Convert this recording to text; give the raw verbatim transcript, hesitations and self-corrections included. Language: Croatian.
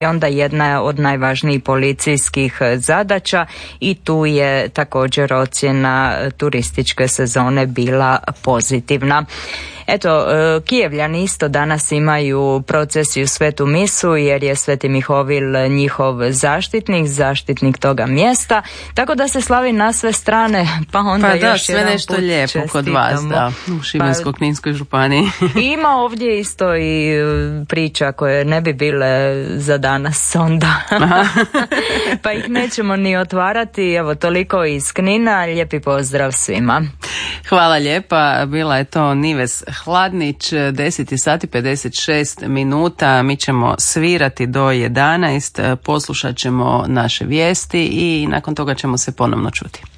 onda jedna od najvažnijih policijskih zadaća i tu je također ocjena turističke sezone bila pozitivna. Eto, Kijevljani isto danas imaju procesiju Svetu misu jer je Sveti Mihovil njihov zaštitnik, zaštitnik toga mjesta, tako da se slavi na sve strane, pa onda pa da, još sve nešto lijepo čestitamo. Kod vas, da, u Šibensko-kninskoj županiji. Ima ovdje isto i priča koje ne bi bile za danas onda, pa ih nećemo ni otvarati. Evo, toliko iz Knina, lijepi pozdrav svima. Hvala lijepa, bila je to Nives Hladnić, deset sati pedeset šest minuta, mi ćemo svirati do jedanaest, poslušat ćemo naše vijesti i nakon toga ćemo se ponovno čuti.